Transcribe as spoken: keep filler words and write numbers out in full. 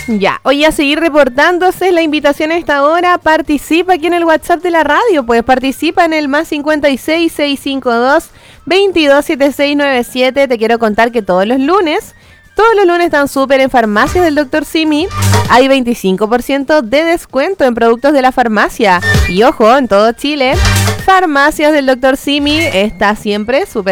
Ya, oye, a seguir reportándose la invitación a esta hora. Participa aquí en el WhatsApp de la radio. Pues participa en el más cincuenta y seis, seiscientos cincuenta y dos, veintidós setenta y seis noventa y siete. Te quiero contar que todos los lunes, todos los lunes están súper en farmacias del doctor Simi. Hay veinticinco por ciento de descuento en productos de la farmacia. Y ojo, en todo Chile, farmacias del doctor Simi está siempre súper